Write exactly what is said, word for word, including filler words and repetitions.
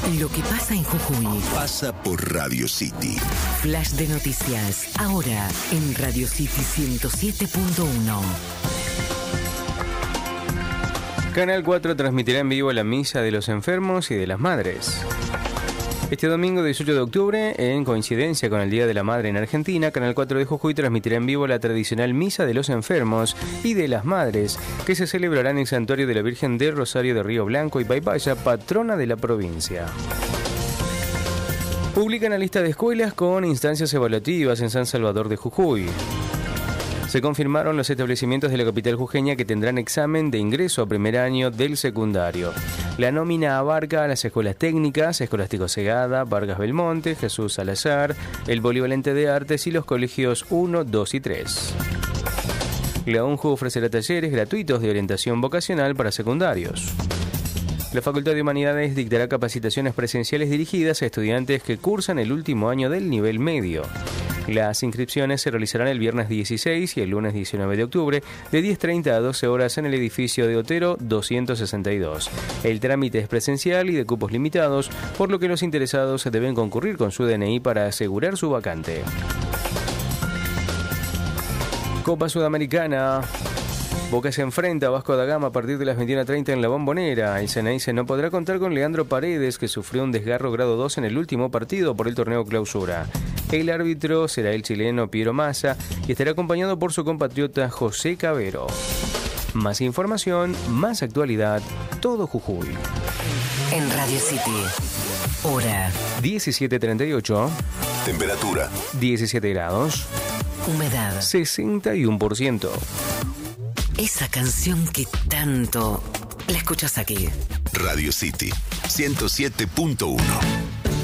Lo que pasa en Jujuy pasa por Radio City. Flash de noticias, ahora en Radio City ciento siete punto uno. Canal cuatro transmitirá en vivo la misa de los enfermos y de las madres. Este domingo dieciocho de octubre, en coincidencia con el Día de la Madre en Argentina, Canal cuatro de Jujuy transmitirá en vivo la tradicional Misa de los Enfermos y de las Madres, que se celebrará en el Santuario de la Virgen del Rosario de Río Blanco y Paipaya, patrona de la provincia. Publican la lista de escuelas con instancias evaluativas en San Salvador de Jujuy. Se confirmaron los establecimientos de la capital jujeña que tendrán examen de ingreso a primer año del secundario. La nómina abarca a las escuelas técnicas, Escolástico Segada, Vargas Belmonte, Jesús Salazar, el Polivalente de Artes y los colegios uno, dos y tres. La UNJU ofrecerá talleres gratuitos de orientación vocacional para secundarios. La Facultad de Humanidades dictará capacitaciones presenciales dirigidas a estudiantes que cursan el último año del nivel medio. Las inscripciones se realizarán el viernes dieciséis y el lunes diecinueve de octubre de diez treinta a doce horas en el edificio de Otero doscientos sesenta y dos. El trámite es presencial y de cupos limitados, por lo que los interesados deben concurrir con su D N I para asegurar su vacante. Copa Sudamericana. Boca se enfrenta a Vasco da Gama a partir de las veintiuna treinta en la Bombonera. El Ceneice no podrá contar con Leandro Paredes, que sufrió un desgarro grado dos en el último partido por el torneo Clausura. El árbitro será el chileno Piero Massa y estará acompañado por su compatriota José Cabero. Más información, más actualidad, todo Jujuy. En Radio City, hora diecisiete treinta y ocho. Temperatura diecisiete grados. Humedad sesenta y uno por ciento. Esa canción que tanto la escuchas aquí. Radio City ciento siete punto uno.